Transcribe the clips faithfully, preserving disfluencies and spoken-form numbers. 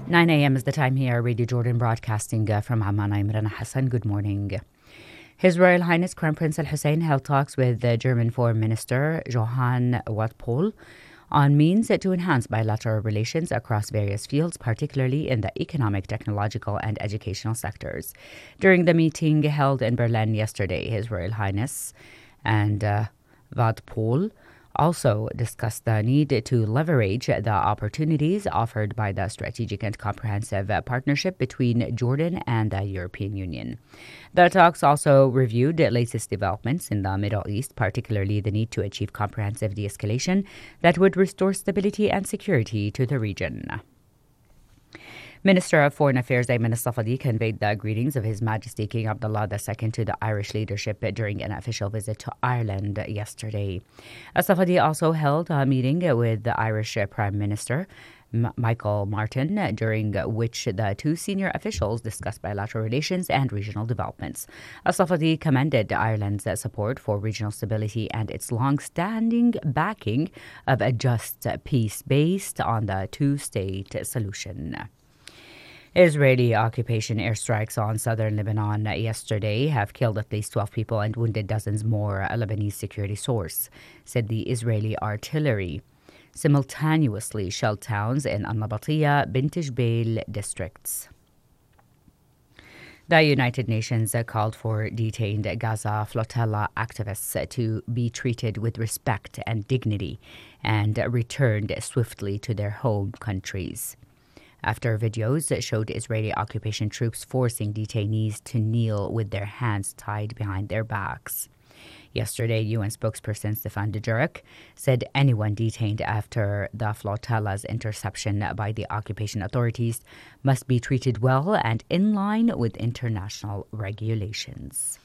nine a.m. is the time here, Radio Jordan broadcasting uh, from Amman. I'm Rana Hassan. Good morning. His Royal Highness Crown Prince Al Hussein held talks with the German Foreign Minister Johann Wadephol on means to enhance bilateral relations across various fields, particularly in the economic, technological, and educational sectors. During the meeting held in Berlin yesterday, His Royal Highness and uh, Wadephol also discussed the need to leverage the opportunities offered by the strategic and comprehensive partnership between Jordan and the European Union. The talks also reviewed the latest developments in the Middle East, particularly the need to achieve comprehensive de-escalation that would restore stability and security to the region. Minister of Foreign Affairs Ayman Al-Safadi conveyed the greetings of His Majesty King Abdullah the Second to the Irish leadership during an official visit to Ireland yesterday. Al-Safadi also held a meeting with the Irish Prime Minister M- Michael Martin, during which the two senior officials discussed bilateral relations and regional developments. Al-Safadi commended Ireland's support for regional stability and its long-standing backing of a just peace based on the two-state solution. Israeli occupation airstrikes on southern Lebanon yesterday have killed at least twelve people and wounded dozens more, a Lebanese security source said. The Israeli artillery simultaneously shelled towns in Al-Nabatiya, Bint Jbeil districts. The United Nations called for detained Gaza flotilla activists to be treated with respect and dignity and returned swiftly to their home countries, after videos showed Israeli occupation troops forcing detainees to kneel with their hands tied behind their backs. Yesterday, U N spokesperson Stefan Dujarric said anyone detained after the flotilla's interception by the occupation authorities must be treated well and in line with international regulations.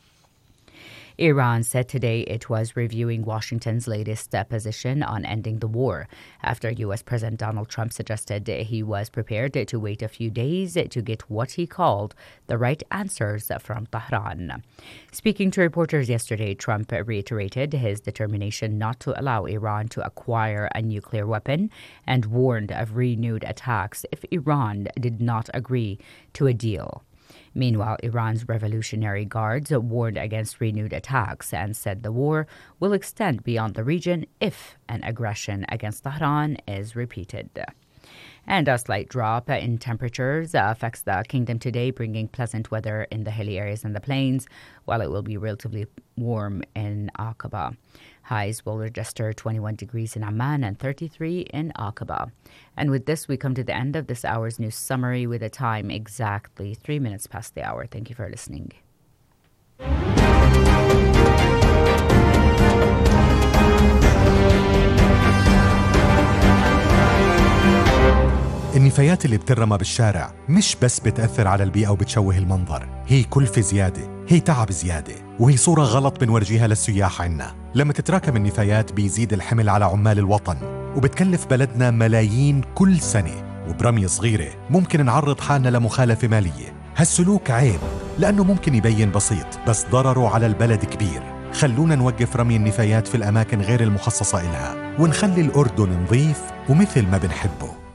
Iran said today it was reviewing Washington's latest uh, position on ending the war after U S President Donald Trump suggested he was prepared to wait a few days to get what he called the right answers from Tehran. Speaking to reporters yesterday, Trump reiterated his determination not to allow Iran to acquire a nuclear weapon and warned of renewed attacks if Iran did not agree to a deal. Meanwhile, Iran's Revolutionary Guards warned against renewed attacks and said the war will extend beyond the region if an aggression against Tehran is repeated. And a slight drop in temperatures affects the kingdom today, bringing pleasant weather in the hilly areas and the plains, while it will be relatively warm in Aqaba. Highs will register twenty-one degrees in Amman and thirty-three in Aqaba. And with this, we come to the end of this hour's news summary with a time exactly three minutes past the hour. Thank you for listening. النفايات اللي بترمى بالشارع مش بس بتأثر على البيئة وبتشوه المنظر، هي كلفة زيادة، هي تعب زيادة، وهي صورة غلط بنورجيها للسياح عنا. لما تتراكم النفايات بيزيد الحمل على عمال الوطن وبتكلف بلدنا ملايين كل سنة، وبرمية صغيرة ممكن نعرض حالنا لمخالفة مالية. هالسلوك عيب لأنه ممكن يبين بسيط بس ضرره على البلد كبير. خلونا نوقف رمي النفايات في الأماكن غير المخصصة إلها ونخلي الأردن نظيف ومثل ما بنحبه.